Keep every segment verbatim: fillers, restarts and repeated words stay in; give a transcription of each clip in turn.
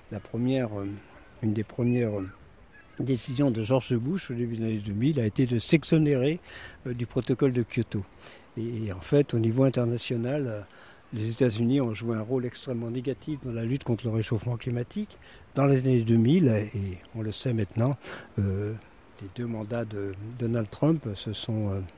la première, une des premières décisions de George Bush au début des années deux mille a été de s'exonérer du protocole de Kyoto. Et en fait, au niveau international, les États-Unis ont joué un rôle extrêmement négatif dans la lutte contre le réchauffement climatique. Dans les années deux mille, et on le sait maintenant, euh, les deux mandats de Donald Trump se sont euh,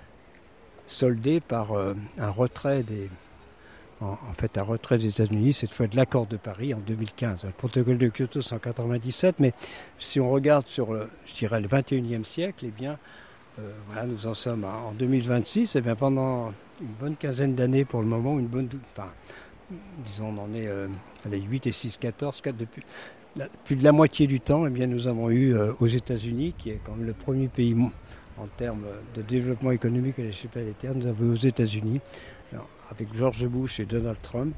soldés par euh, un retrait des, en, en fait, un retrait des États-Unis, cette fois de l'accord de Paris en deux mille quinze. Le protocole de Kyoto, c'est en quatre-vingt-dix-sept, mais si on regarde sur, le, je dirais, le vingt et unième siècle, eh bien, Euh, voilà, nous en sommes en deux mille vingt-six, et bien pendant une bonne quinzaine d'années pour le moment, une bonne, enfin, disons, on en est euh, allez, huit et six, quatorze, quatre, depuis la, plus de la moitié du temps, et bien nous avons eu euh, aux États-Unis, qui est quand même le premier pays en termes de développement économique à l'échelle planétaire, nous avons aux États-Unis, alors, avec George Bush et Donald Trump,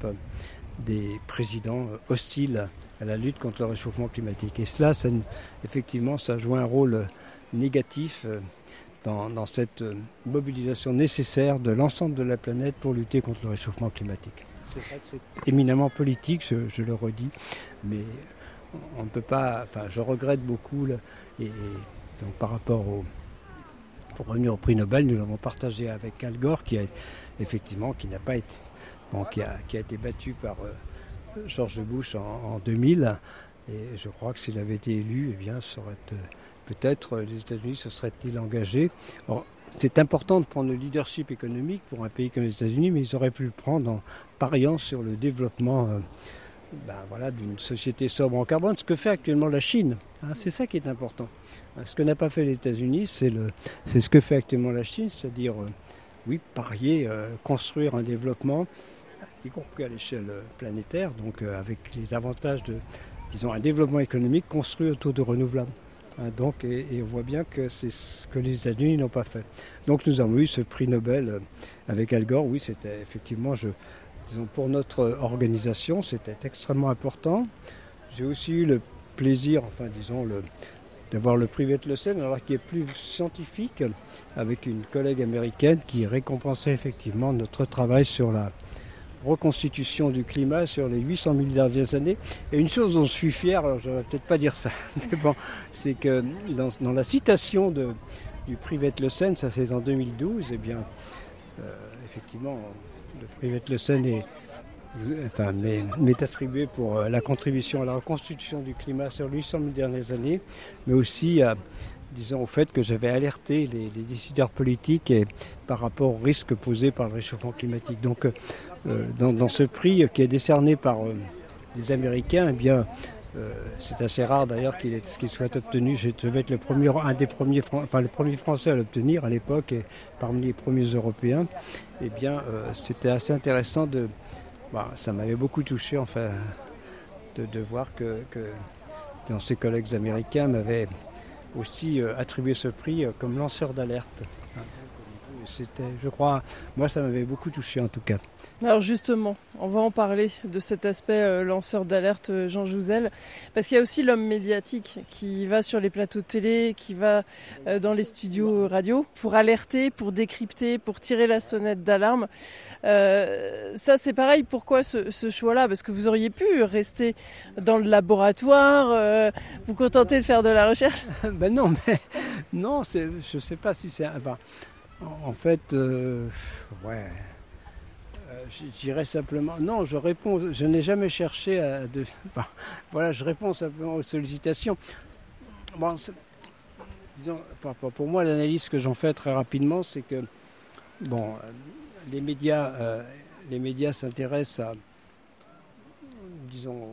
des présidents euh, hostiles à la lutte contre le réchauffement climatique. Et cela, ça, effectivement, ça joue un rôle négatif euh, Dans, dans cette mobilisation nécessaire de l'ensemble de la planète pour lutter contre le réchauffement climatique. C'est vrai que c'est éminemment politique, je, je le redis, mais on ne peut pas. Enfin, je regrette beaucoup. Là, et, et donc, par rapport au, pour revenir au prix Nobel, nous l'avons partagé avec Al Gore, qui a effectivement, qui n'a pas été, bon, qui a, qui a été battu par euh, George Bush en, en deux mille. Et je crois que s'il avait été élu, eh bien, ça aurait été, peut-être les États-Unis se seraient-ils engagés. Alors, c'est important de prendre le leadership économique pour un pays comme les États-Unis, mais ils auraient pu le prendre en pariant sur le développement euh, ben, voilà, d'une société sobre en carbone, ce que fait actuellement la Chine. Hein, c'est ça qui est important. Ce que n'a pas fait les États-Unis, c'est, le, c'est ce que fait actuellement la Chine, c'est-à-dire, euh, oui, parier, euh, construire un développement, y compris à l'échelle planétaire, donc euh, avec les avantages de, disons, un développement économique construit autour de renouvelables. Donc, et, et on voit bien que c'est ce que les États-Unis n'ont pas fait. Donc nous avons eu ce prix Nobel avec Al Gore. Oui, c'était effectivement, je, disons, pour notre organisation, c'était extrêmement important. J'ai aussi eu le plaisir, enfin disons, le, d'avoir le prix Vetlesen, alors qui est plus scientifique, avec une collègue américaine qui récompensait effectivement notre travail sur la reconstitution du climat sur les huit cent mille dernières années. Et une chose dont je suis fier, alors je ne vais peut-être pas dire ça, mais bon, c'est que dans, dans la citation de, du prix Vetlesen, ça c'est en deux mille douze, eh bien, euh, effectivement, le prix Vetlesen est, enfin, m'est, m'est attribué pour la contribution à la reconstitution du climat sur les huit cent mille dernières années, mais aussi à, disons, au fait que j'avais alerté les, les décideurs politiques et, par rapport aux risques posés par le réchauffement climatique. Donc, euh, dans, dans ce prix qui est décerné par euh, des Américains, eh bien, euh, c'est assez rare d'ailleurs qu'il, est, qu'il soit obtenu. Je devais être le premier, un des premiers, enfin le premier Français à l'obtenir à l'époque, et parmi les premiers Européens. Eh bien, euh, c'était assez intéressant de, bon, ça m'avait beaucoup touché, enfin, de, de voir que, que dans ses collègues américains m'avaient aussi euh, attribué ce prix euh, comme lanceur d'alerte. C'était, je crois, moi ça m'avait beaucoup touché en tout cas. Alors justement, on va en parler de cet aspect euh, lanceur d'alerte euh, Jean Jouzel, parce qu'il y a aussi l'homme médiatique qui va sur les plateaux de télé, qui va euh, dans les studios radio pour alerter, pour décrypter, pour tirer la sonnette d'alarme. Euh, ça c'est pareil, pourquoi ce, ce choix-là ? Parce que vous auriez pu rester dans le laboratoire, euh, vous contenter de faire de la recherche. Ben non, mais non, c'est, je sais pas si c'est... Enfin, en fait, euh, ouais... Je dirais simplement, non, je réponds, je n'ai jamais cherché à... De, ben, voilà, je réponds simplement aux sollicitations. Bon, disons, pour moi, l'analyse que j'en fais très rapidement, c'est que, bon, les médias, euh, les médias s'intéressent à, disons,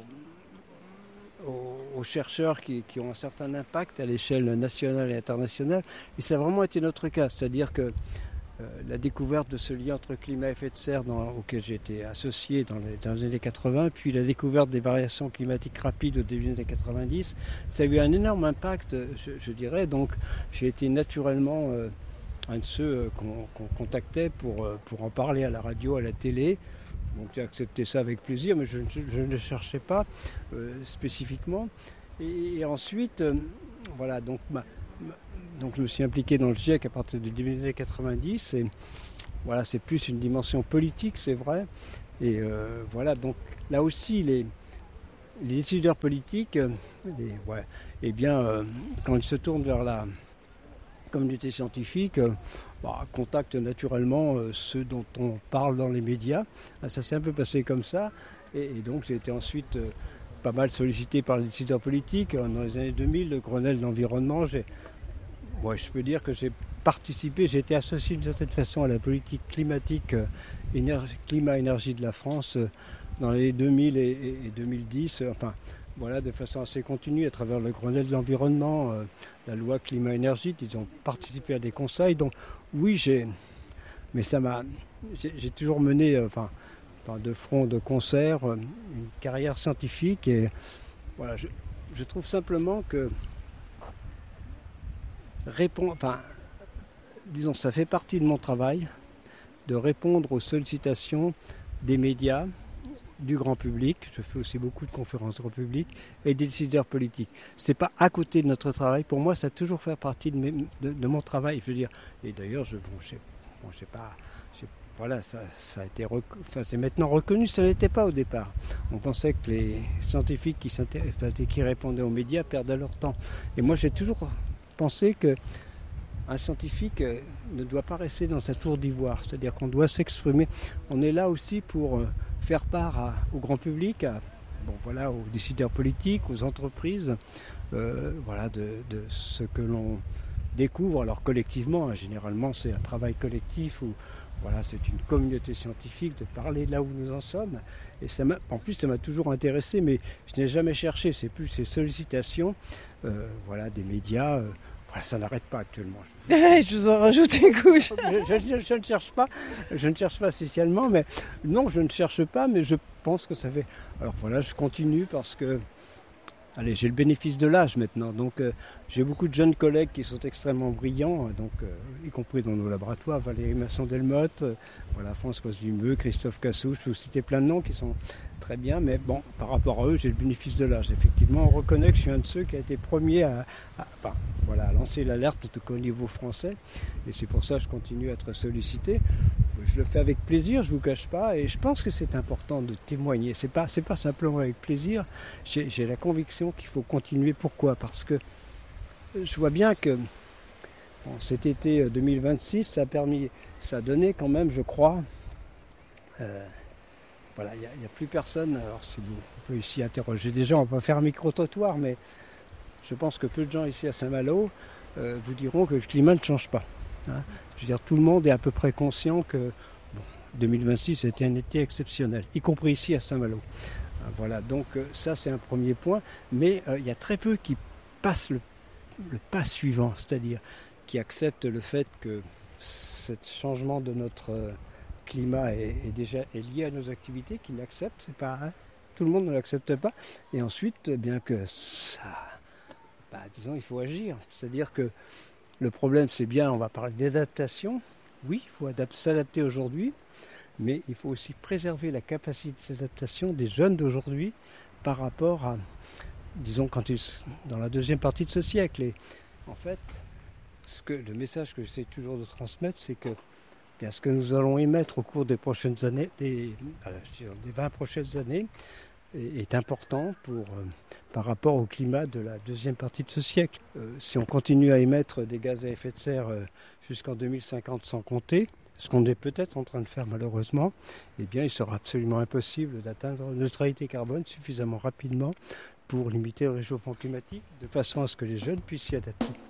aux, aux chercheurs qui, qui ont un certain impact à l'échelle nationale et internationale, et ça a vraiment été notre cas, c'est-à-dire que Euh, la découverte de ce lien entre climat et effet de serre dans, auquel j'ai été associé dans les, dans les années quatre-vingts, puis la découverte des variations climatiques rapides au début des années quatre-vingt-dix, ça a eu un énorme impact, je, je dirais. Donc j'ai été naturellement euh, un de ceux euh, qu'on, qu'on contactait pour, euh, pour en parler à la radio, à la télé. Donc j'ai accepté ça avec plaisir, mais je, je, je ne le cherchais pas euh, spécifiquement. Et, et ensuite, euh, voilà, donc ma, ma Donc je me suis impliqué dans le GIEC à partir du début des années quatre-vingt-dix, et voilà, c'est plus une dimension politique, c'est vrai. Et euh, voilà, donc là aussi, les, les décideurs politiques, euh, les, ouais, eh bien, euh, quand ils se tournent vers la communauté scientifique, euh, bah, contactent naturellement euh, ceux dont on parle dans les médias. Ah, ça s'est un peu passé comme ça. Et, et donc j'ai été ensuite euh, pas mal sollicité par les décideurs politiques. Dans les années deux mille, le Grenelle de l'environnement, j'ai, ouais, je peux dire que j'ai participé, j'ai été associé d'une certaine façon à la politique climatique, euh, énergie, climat-énergie de la France euh, dans les deux mille et, et, et deux mille dix. Euh, enfin, voilà, de façon assez continue à travers le Grenelle de l'environnement, euh, la loi climat-énergie. Ils ont participé à des conseils. Donc oui, j'ai, mais ça m'a, j'ai, j'ai toujours mené, euh, enfin, de front, de concert, euh, une carrière scientifique. Et voilà, je, je trouve simplement que répondre, enfin, disons, ça fait partie de mon travail de répondre aux sollicitations des médias, du grand public. Je fais aussi beaucoup de conférences grand public et des décideurs politiques. C'est pas à côté de notre travail. Pour moi, ça a toujours fait partie de, mes, de, de mon travail. Je veux dire, et d'ailleurs, je, bon, je sais, bon, je sais pas, je sais, voilà, ça, ça a été, rec... enfin, c'est maintenant reconnu. Ça n'était pas au départ. On pensait que les scientifiques qui, qui répondaient aux médias perdaient leur temps. Et moi, j'ai toujours pensé que un scientifique ne doit pas rester dans sa tour d'ivoire, c'est-à-dire qu'on doit s'exprimer. On est là aussi pour faire part à, au grand public, à, bon, voilà, aux décideurs politiques, aux entreprises, euh, voilà, de, de ce que l'on découvre. Alors collectivement, hein, généralement c'est un travail collectif où voilà, c'est une communauté scientifique de parler de là où nous en sommes. Et ça m'a, en plus, ça m'a toujours intéressé, mais je n'ai jamais cherché. C'est plus ces sollicitations, euh, voilà, des médias. Euh, Ça n'arrête pas actuellement. Je vous en rajoute une couche. Je, je, je ne cherche pas, je ne cherche pas spécialement, mais non, je ne cherche pas, mais je pense que ça fait. Alors voilà, je continue parce que, allez, j'ai le bénéfice de l'âge maintenant, donc euh, j'ai beaucoup de jeunes collègues qui sont extrêmement brillants, donc euh, y compris dans nos laboratoires, Valérie Masson-Delmotte, euh, voilà, François Vimeux, Christophe Cassou, je peux vous citer plein de noms qui sont très bien, mais bon, par rapport à eux, j'ai le bénéfice de l'âge. Effectivement, on reconnaît que je suis un de ceux qui a été premier à, à, enfin, voilà, à lancer l'alerte, en tout cas au niveau français, et c'est pour ça que je continue à être sollicité. Je le fais avec plaisir, je ne vous cache pas, et je pense que c'est important de témoigner. Ce n'est pas, c'est pas simplement avec plaisir, j'ai, j'ai la conviction qu'il faut continuer. Pourquoi ? Parce que je vois bien que bon, cet été deux mille vingt-six, ça a permis, ça a donné quand même, je crois, euh, voilà, il n'y a, a plus personne. Alors si vous, on peut ici interroger des gens, on peut faire un micro-trottoir, mais je pense que peu de gens ici à Saint-Malo euh, vous diront que le climat ne change pas. Hein. Je veux dire, tout le monde est à peu près conscient que bon, deux mille vingt-six était un été exceptionnel, y compris ici à Saint-Malo. Hein, voilà, donc euh, ça c'est un premier point, mais euh, il y a très peu qui passent le, le pas suivant, c'est-à-dire qui acceptent le fait que ce changement de notre euh, climat est, est déjà est lié à nos activités, qu'ils l'acceptent, c'est pas hein, tout le monde ne l'accepte pas, et ensuite, bien que ça, bah, disons, il faut agir, c'est-à-dire que le problème, c'est bien, on va parler d'adaptation. Oui, il faut adapter, s'adapter aujourd'hui, mais il faut aussi préserver la capacité d'adaptation des jeunes d'aujourd'hui par rapport à, disons, quand ils, dans la deuxième partie de ce siècle. Et en fait, ce que, le message que j'essaie toujours de transmettre, c'est que bien, ce que nous allons émettre au cours des prochaines années, des, des vingt prochaines années, est important pour, euh, par rapport au climat de la deuxième partie de ce siècle. Euh, si on continue à émettre des gaz à effet de serre euh, jusqu'en deux mille cinquante sans compter, ce qu'on est peut-être en train de faire malheureusement, eh bien il sera absolument impossible d'atteindre une neutralité carbone suffisamment rapidement pour limiter le réchauffement climatique, de façon à ce que les jeunes puissent s'y adapter.